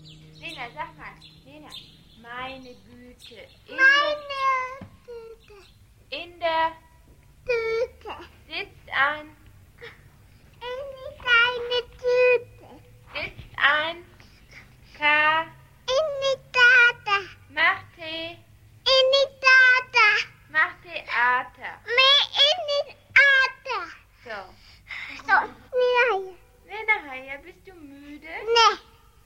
Lena, sag mal. Lena, meine Güte. In der Tüte sitzt ein. In die kleine Tüte. Sitzt ein. K. In die Tata. Macht Tee. In die Tata. Macht Theater. Mir